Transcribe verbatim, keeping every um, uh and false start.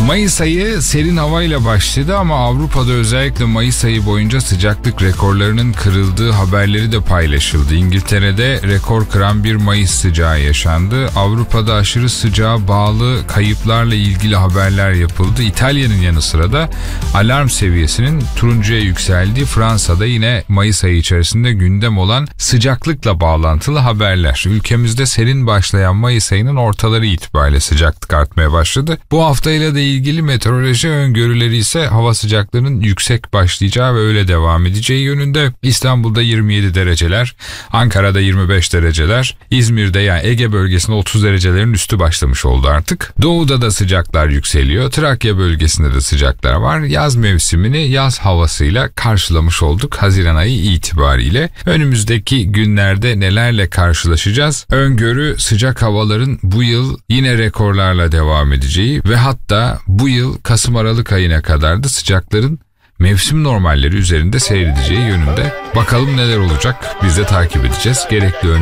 Mayıs ayı serin havayla başladı ama Avrupa'da özellikle Mayıs ayı boyunca sıcaklık rekorlarının kırıldığı haberleri de paylaşıldı. İngiltere'de rekor kıran bir Mayıs sıcağı yaşandı. Avrupa'da aşırı sıcağa bağlı kayıplarla ilgili haberler yapıldı. İtalya'nın yanı sıra da alarm seviyesinin turuncuya yükseldiği, Fransa'da yine Mayıs ayı içerisinde gündem olan sıcaklıkla bağlantılı haberler. Ülkemizde serin başlayan Mayıs ayının ortaları itibariyle sıcaklık artmaya başladı. Bu haftayla da ilgili meteoroloji öngörüleri ise hava sıcaklığının yüksek başlayacağı ve öyle devam edeceği yönünde. İstanbul'da yirmi yedi dereceler, Ankara'da yirmi beş dereceler, İzmir'de yani Ege bölgesinde otuz derecelerin üstü başlamış oldu artık. Doğuda da sıcaklar yükseliyor. Trakya bölgesinde de sıcaklar var. Yaz mevsimini yaz havasıyla karşılamış olduk Haziran ayı itibariyle. Önümüzdeki günlerde nelerle karşılaşacağız? Öngörü sıcak havaların bu yıl yine rekorlarla devam edeceği ve hatta bu yıl Kasım-Aralık ayına kadar da sıcakların mevsim normalleri üzerinde seyredeceği yönünde. Bakalım neler olacak, biz de takip edeceğiz. Gerekli